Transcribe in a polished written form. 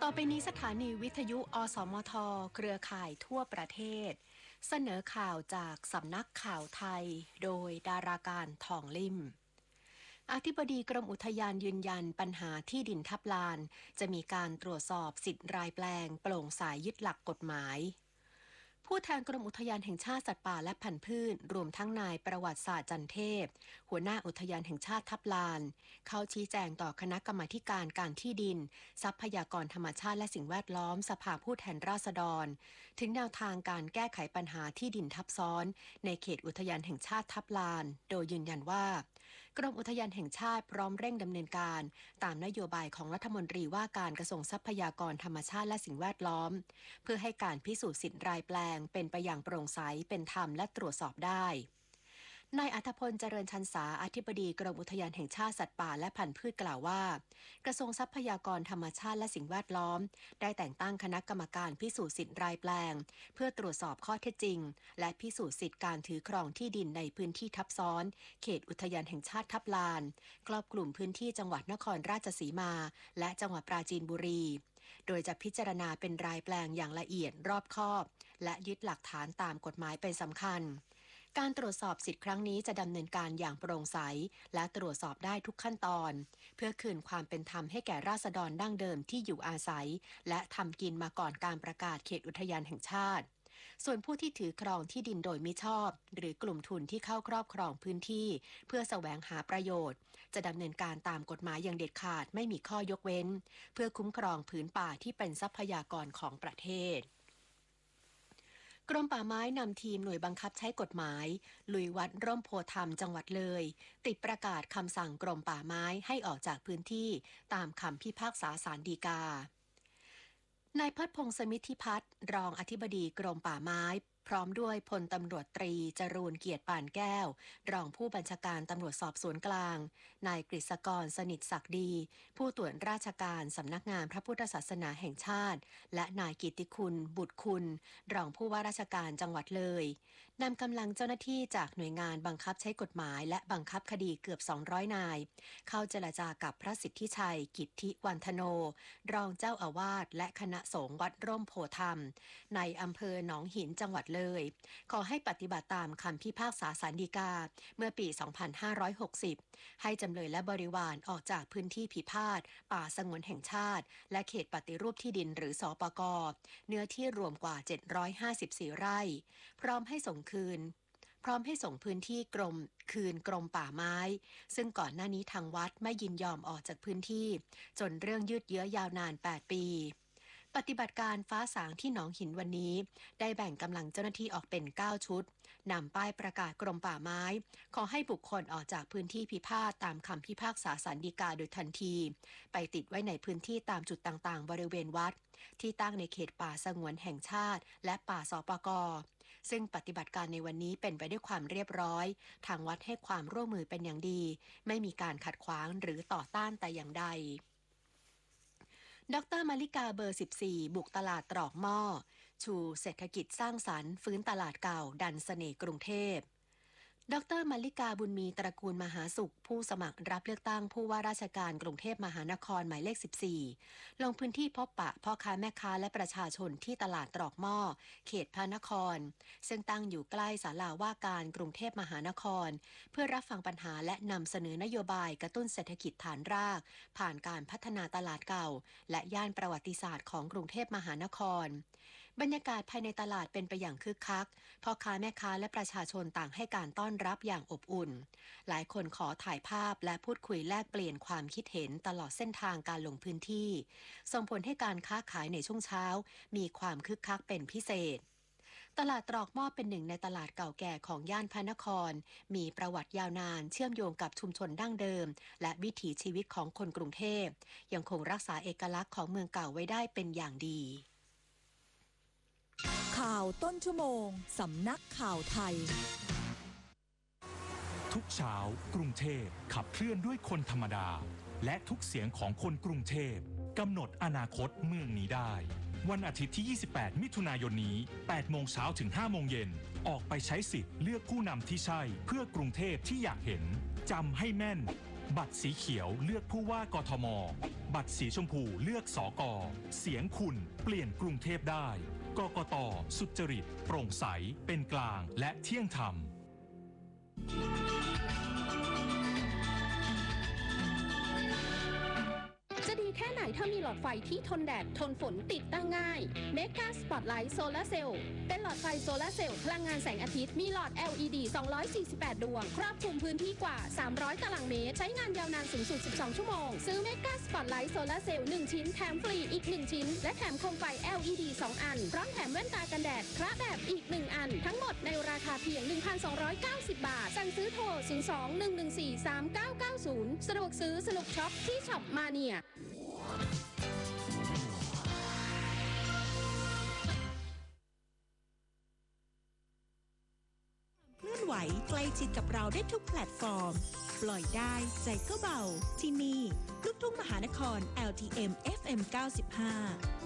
ต่อไปนี้สถานีวิทยุอสมทเครือข่ายทั่วประเทศเสนอข่าวจากสำนักข่าวไทยโดยดาราการทองลิ่มอธิบดีกรมอุทยานยืนยันปัญหาที่ดินทับลานจะมีการตรวจสอบสิทธิ์รายแปลงโปร่งใสยึดหลักกฎหมายผู้แทนกรมอุทยานแห่งชาติสัตว์ป่าและพันธุ์พืชรวมทั้งนายประวัติศาสตร์จันเทพหัวหน้าอุทยานแห่งชาติทับลานเข้าชี้แจงต่อคณะกรรมาการการที่ดินทรัพยากรธรรมชาติและสิ่งแวดล้อมสภาผู้แทนราษฎรถึงแนวทางการแก้ไขปัญหาที่ดินทับซ้อนในเขตอุทยานแห่งชาติทับลานโดยยืนยันว่ากรมอุทยานแห่งชาติพร้อมเร่งดำเนินการตามนโยบายของรัฐมนตรีว่าการกระทรวงทรัพยากรธรรมชาติและสิ่งแวดล้อมเพื่อให้การพิสูจน์สิทธิ์รายแปลงเป็นไปอย่างโปร่งใสเป็นธรรมและตรวจสอบได้นายอัธพลเจริญชันษาอธิบดีกรมอุทยานแห่งชาติสัตว์ป่าและพันธุ์พืชกล่าวว่ากระทรวงทรัพยากรธรรมชาติและสิ่งแวดล้อมได้แต่งตั้งคณะกรรมการพิสูจน์สิทธิ์รายแปลงเพื่อตรวจสอบข้อเท็จจริงและพิสูจน์สิทธิ์การถือครองที่ดินในพื้นที่ทับซ้อนเขตอุทยานแห่งชาติทับลานครอบคลุมพื้นที่จังหวัดนครราชสีมาและจังหวัดปราจีนบุรีโดยจะพิจารณาเป็นรายแปลงอย่างละเอียดรอบคอบและยึดหลักฐานตามกฎหมายเป็นสำคัญการตรวจสอบสิทธิ์ครั้งนี้จะดำเนินการอย่างโปร่งใสและตรวจสอบได้ทุกขั้นตอนเพื่อคืนความเป็นธรรมให้แก่ราษฎรดั้งเดิมที่อยู่อาศัยและทำกินมาก่อนการประกาศเขตอุทยานแห่งชาติส่วนผู้ที่ถือครองที่ดินโดยมิชอบหรือกลุ่มทุนที่เข้าครอบครองพื้นที่เพื่อแสวงหาประโยชน์จะดำเนินการตามกฎหมายอย่างเด็ดขาดไม่มีข้อยกเว้นเพื่อคุ้มครองผืนป่าที่เป็นทรัพยากรของประเทศกรมป่าไม้นำทีมหน่วยบังคับใช้กฎหมายลุยวัดร่มโพธรรมจังหวัดเลยติดประกาศคำสั่งกรมป่าไม้ให้ออกจากพื้นที่ตามคำพิพากษาศาลฎีกานายพัฒพงษ์สมิทธิพัฒน์รองอธิบดีกรมป่าไม้พร้อมด้วยพลตำรวจตรีจรูญเกียรติปานแก้วรองผู้บัญชาการตำรวจสอบสวนกลางนายกฤษกรสนิทศักดีผู้ตรวจราชการสำนักงานพระพุทธศาสนาแห่งชาติและนายกิตติคุณบุตรคุณรองผู้ว่าราชการจังหวัดเลยนำกำลังเจ้าหน้าที่จากหน่วยงานบังคับใช้กฎหมายและบังคับคดีเกือบ200นายเข้าเจรจากับพระสิทธิชัยกิตติวันธโนรองเจ้าอาวาสและคณะสงฆ์วัดร่มโพธรรมในอำเภอหนองหินจังหวัดเลยขอให้ปฏิบัติตามคำพิพากษาศาลฎีกาเมื่อปี 2560 ให้จำเลยและบริวารออกจากพื้นที่พิพาทป่าสงวนแห่งชาติและเขตปฏิรูปที่ดินหรือสปก.เนื้อที่รวมกว่า754ไร่พร้อมให้ส่งพื้นที่คืนกรมป่าไม้ซึ่งก่อนหน้านี้ทางวัดไม่ยินยอมออกจากพื้นที่จนเรื่องยืดเยื้อยาวนาน8ปีปฏิบัติการฟ้าสางที่หนองหินวันนี้ได้แบ่งกำลังเจ้าหน้าที่ออกเป็น9ชุดนำป้ายประกาศกรมป่าไม้ขอให้บุคคลออกจากพื้นที่พิพาทตามคำพิพากษาศาลฎีกาโดยทันทีไปติดไว้ในพื้นที่ตามจุดต่างๆบริเวณวัดที่ตั้งในเขตป่าสงวนแห่งชาติและป่าสปก.ซึ่งปฏิบัติการในวันนี้เป็นไปด้วยความเรียบร้อยทางวัดให้ความร่วมมือเป็นอย่างดีไม่มีการขัดขวางหรือต่อต้านแต่อย่างใดดร.มาริกาเบอร์ 14 บุกตลาดตรอกหม้อชูเศรษฐกิจสร้างสรรค์ฟื้นตลาดเก่าดันเสน่ห์กรุงเทพดร.มาริกาบุญมีตระกูลมหาสุขผู้สมัครรับเลือกตั้งผู้ว่าราชการกรุงเทพมหานครหมายเลข 14 ลงพื้นที่พบปะพ่อค้าแม่ค้าและประชาชนที่ตลาดตรอกหม้อเขตพระนครซึ่งตั้งอยู่ใกล้ศาลาว่าการกรุงเทพมหานครเพื่อรับฟังปัญหาและนำเสนอนโยบายกระตุ้นเศรษฐกิจฐานรากผ่านการพัฒนาตลาดเก่าและย่านประวัติศาสตร์ของกรุงเทพมหานครบรรยากาศภายในตลาดเป็นไปอย่างคึกคักพ่อค้าแม่ค้าและประชาชนต่างให้การต้อนรับอย่างอบอุ่นหลายคนขอถ่ายภาพและพูดคุยแลกเปลี่ยนความคิดเห็นตลอดเส้นทางการลงพื้นที่ส่งผลให้การค้าขายในช่วงเช้ามีความคึกคักเป็นพิเศษตลาดตรอกหม้อเป็นหนึ่งในตลาดเก่าแก่ของย่านพระนครมีประวัติยาวนานเชื่อมโยงกับชุมชนดั้งเดิมและวิถีชีวิตของคนกรุงเทพยังคงรักษาเอกลักษณ์ของเมืองเก่าไว้ได้เป็นอย่างดีข่าวต้นชั่วโมงสำนักข่าวไทยทุกเช้ากรุงเทพขับเคลื่อนด้วยคนธรรมดาและทุกเสียงของคนกรุงเทพกำหนดอนาคตเมืองนี้ได้วันอาทิตย์ที่ 28 มิถุนายนนี้ 8 โมงเช้าถึง 5 โมงเย็นออกไปใช้สิทธิ์เลือกผู้นำที่ใช่เพื่อกรุงเทพที่อยากเห็นจำให้แม่นบัตรสีเขียวเลือกผู้ว่ากทม บัตรสีชมพูเลือกสก.เสียงคุณเปลี่ยนกรุงเทพได้ กกต.สุจริตโปร่งใสเป็นกลางและเที่ยงธรรมจะดีแค่ไหนถ้ามีหลอดไฟที่ทนแดดทนฝนติดตั้งง่าย Mega Spotlight Solar Cell เป็นหลอดไฟโซลาร์เซลล์พลังงานแสงอาทิตย์มีหลอด LED 248 ดวงครอบคลุมพื้นที่กว่า 300 ตารางเมตรใช้งานยาวนานสูงสุด 12 ชั่วโมงซื้อ Mega Spotlight Solar Cell 1 ชิ้นแถมฟรีอีก 1 ชิ้นและแถมโคมไฟ LED 2 อันพร้อมแถมแว่นตากันแดดพระแบบอีก 1 อันทั้งหมดในราคาเพียง 1,290 บาทสั่งซื้อโทร 02-114-3990 สะดวกซื้อสนุกช็อปที่ช็อปมาเนียเคลื่อนไหวใกล้ชิดกับเราได้ทุกแพลตฟอร์ม ปล่อยได้ใจก็เบาที่นี่ลูกทุ่งมหานคร LTM FM 95